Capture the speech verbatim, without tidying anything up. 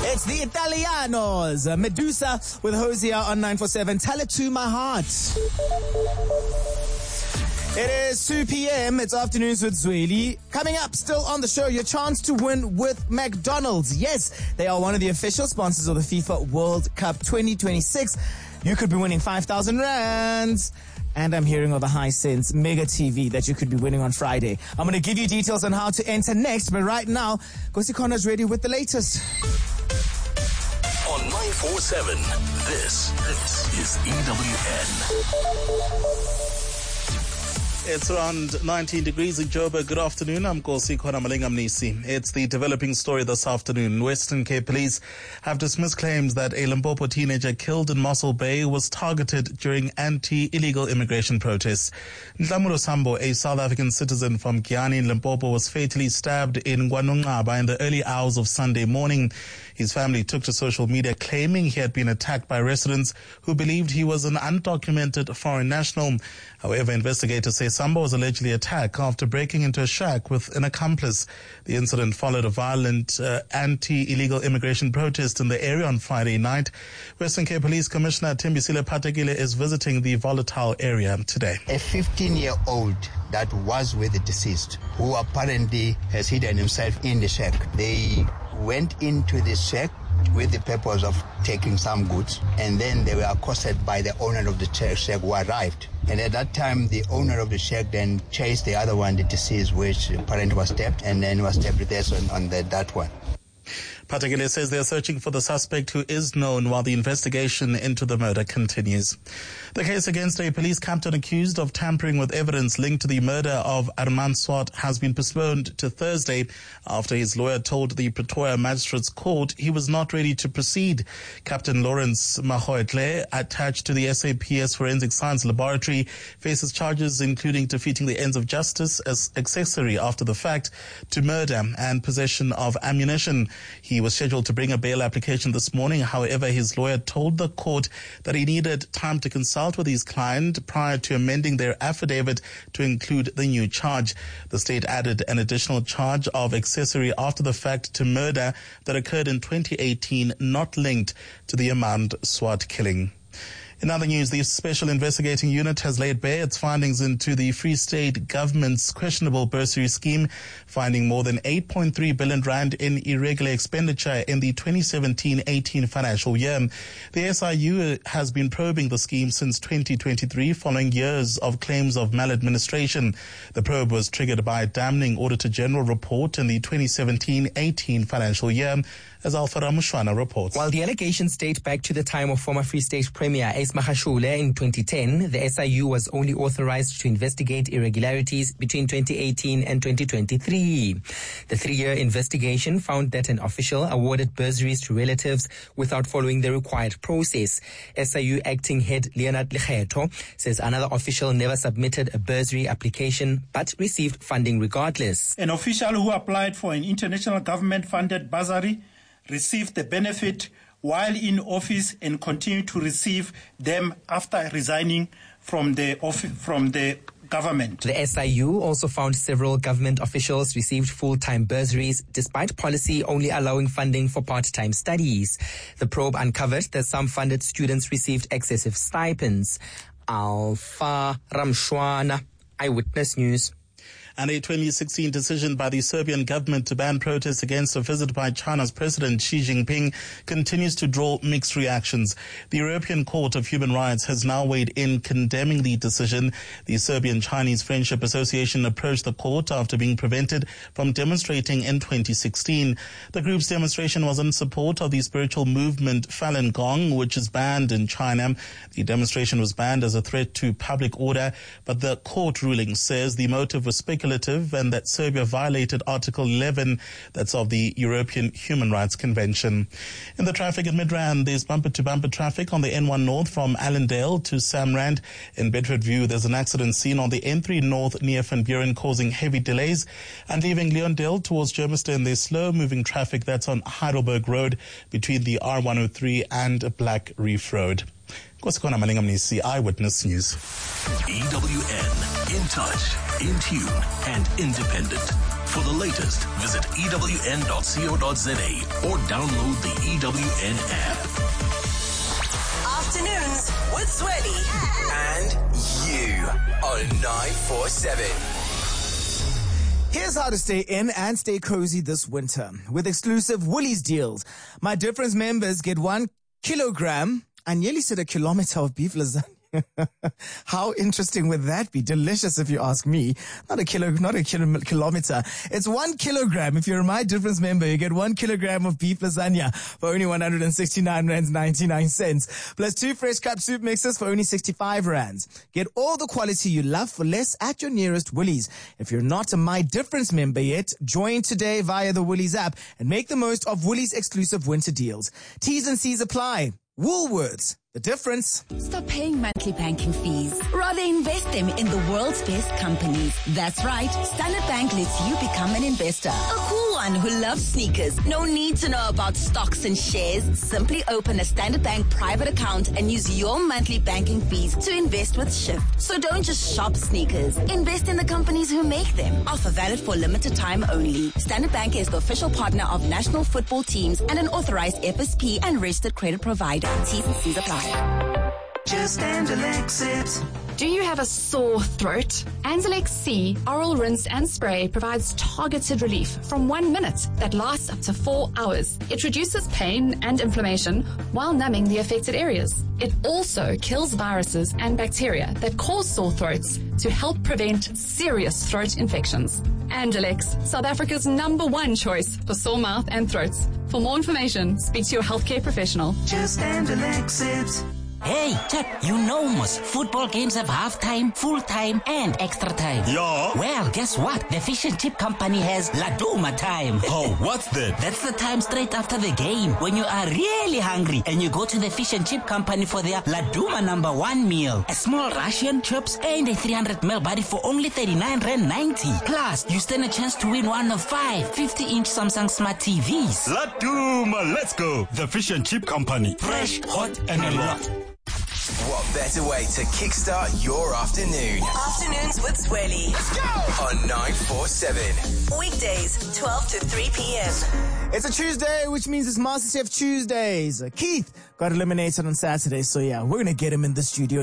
It's the Italianos, Medusa with Hosier on nine four seven. Tell it to my heart. It is two p.m. It's Afternoons with Zweli. Coming up, still on the show, your chance to win with McDonald's. Yes, they are one of the official sponsors of the FIFA World Cup twenty twenty-six. You could be winning five thousand rands. And I'm hearing of a Hisense Mega T V that you could be winning on Friday. I'm going to give you details on how to enter next. But right now, Kosi Connor's ready with the latest. On nine four seven, this, this is E W N. It's around nineteen degrees in Joburg. Good afternoon. I'm Kosi Konamalingamnisi. It's the developing story this afternoon. Western Cape Police have dismissed claims that a Limpopo teenager killed in Mossel Bay was targeted during anti-illegal immigration protests. Ndlamuro Sambo, a South African citizen from Kiani in Limpopo, was fatally stabbed in Gwanungaba in the early hours of Sunday morning. His family took to social media claiming he had been attacked by residents who believed he was an undocumented foreign national. However, investigators say Sambo was allegedly attacked after breaking into a shack with an accomplice. The incident followed a violent uh, anti-illegal immigration protest in the area on Friday night. Western Cape Police Commissioner Thembisile Phathekile is visiting the volatile area today. A fifteen-year-old that was with the deceased, who apparently has hidden himself in the shack. They went into the shack with the purpose of taking some goods, and then they were accosted by the owner of the shack who arrived. And at that time, the owner of the shack then chased the other one, the deceased, which apparently was stabbed, and then was stabbed there on, on the, that one. Phathekile says they are searching for the suspect who is known while the investigation into the murder continues. The case against a police captain accused of tampering with evidence linked to the murder of Armand Swart has been postponed to Thursday after his lawyer told the Pretoria Magistrates Court he was not ready to proceed. Captain Lawrence Mahoetle, attached to the S A P S Forensic Science Laboratory, faces charges including defeating the ends of justice as accessory after the fact to murder and possession of ammunition. He was scheduled to bring a bail application this morning. However, his lawyer told the court that he needed time to consult with his client prior to amending their affidavit to include the new charge. The state added an additional charge of accessory after the fact to murder that occurred in twenty eighteen, not linked to the Armand Swart killing. In other news, the Special Investigating Unit has laid bare its findings into the Free State government's questionable bursary scheme, finding more than eight point three billion rand in irregular expenditure in the twenty seventeen eighteen financial year. The S I U has been probing the scheme since twenty twenty-three following years of claims of maladministration. The probe was triggered by a damning Auditor General report in the twenty seventeen eighteen financial year, as Alpha Ramushwana reports. While the allegations date back to the time of former Free State Premier Ace Magashule in twenty ten, the S I U was only authorized to investigate irregularities between twenty eighteen and twenty twenty-three. The three-year investigation found that an official awarded bursaries to relatives without following the required process. S I U acting head Leonard Lekgetho says another official never submitted a bursary application but received funding regardless. An official who applied for an international government-funded bursary received the benefit while in office and continued to receive them after resigning from the office, from the government. The S I U also found several government officials received full-time bursaries despite policy only allowing funding for part-time studies. The probe uncovered that some funded students received excessive stipends. Alpha Ramshwana, Eyewitness News. And a twenty sixteen decision by the Serbian government to ban protests against a visit by China's President Xi Jinping continues to draw mixed reactions. The European Court of Human Rights has now weighed in condemning the decision. The Serbian-Chinese Friendship Association approached the court after being prevented from demonstrating in twenty sixteen. The group's demonstration was in support of the spiritual movement Falun Gong, which is banned in China. The demonstration was banned as a threat to public order, but the court ruling says the motive was speculative and that Serbia violated Article eleven, that's of the European Human Rights Convention. In the traffic at Midrand, there's bumper-to-bumper traffic on the N one North from Allendale to Samrand. In Bedfordview, there's an accident scene on the N three North near Van Buren causing heavy delays. And leaving Leondale towards Germiston, there's slow-moving traffic that's on Heidelberg Road between the R one oh three and Black Reef Road. Kosikona Malingamnisi, Eyewitness News. E W N, in touch, in tune, and independent. For the latest, visit E W N dot co dot za or download the E W N app. Afternoons with Zweli and you on nine four seven. Here's how to stay in and stay cozy this winter with exclusive Woolies deals. My Difference members get one kilogram, I nearly said a kilometer of beef lasagna. How interesting would that be? Delicious if you ask me. Not a kilo, not a kilo, kilometer. It's one kilogram. If you're a My Difference member, you get one kilogram of beef lasagna for only one hundred sixty-nine rands ninety-nine cents. Plus two fresh cup soup mixes for only sixty-five rands. Get all the quality you love for less at your nearest Woolies. If you're not a My Difference member yet, join today via the Woolies app and make the most of Woolies exclusive winter deals. T's and C's apply. Woolworths. The difference. Stop paying monthly banking fees. Rather invest them in the world's best companies. That's right. Standard Bank lets you become an investor. A cool one who loves sneakers. No need to know about stocks and shares. Simply open a Standard Bank private account and use your monthly banking fees to invest with Shift. So don't just shop sneakers. Invest in the companies who make them. Offer valid for limited time only. Standard Bank is the official partner of national football teams and an authorized F S P and registered credit provider. T's and C's apply. Just Anzalex it. Do you have a sore throat? Anzalex C Oral Rinse and Spray provides targeted relief from one minute that lasts up to four hours. It reduces pain and inflammation while numbing the affected areas. It also kills viruses and bacteria that cause sore throats to help prevent serious throat infections. Anzalex, South Africa's number one choice for sore mouth and throats. For more information, speak to your healthcare professional. Just Anzalex it. Hey, Chap, you know most football games have half-time, full-time, and extra time. Yeah. Well, guess what? The Fish and Chip Company has Laduma time. Oh, what's that? That's the time straight after the game when you are really hungry and you go to the Fish and Chip Company for their Laduma number one meal. A small Russian, chips, and a three hundred milliliter body for only thirty-nine rand ninety. Plus, you stand a chance to win one of five fifty-inch Samsung Smart T Vs. Laduma, let's go. The Fish and Chip Company. Fresh, hot, and a lot. What better way to kickstart your afternoon? Afternoons with Zweli. Let's go! On nine four seven. Weekdays, twelve to three p.m. It's a Tuesday, which means it's MasterChef Tuesdays. Keith got eliminated on Saturday, so yeah, we're going to get him in the studio